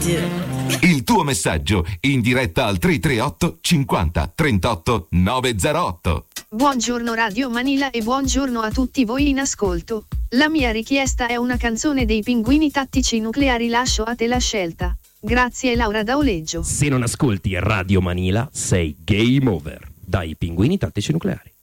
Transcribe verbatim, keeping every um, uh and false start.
Il tuo messaggio in diretta al tre tre otto cinquanta trentotto novecentootto. Buongiorno Radio Manila e buongiorno a tutti voi in ascolto. La mia richiesta è una canzone dei Pinguini Tattici Nucleari, lascio a te la scelta. Grazie Laura da Oleggio. Se non ascolti Radio Manila sei game over. Dai Pinguini Tattici Nucleari.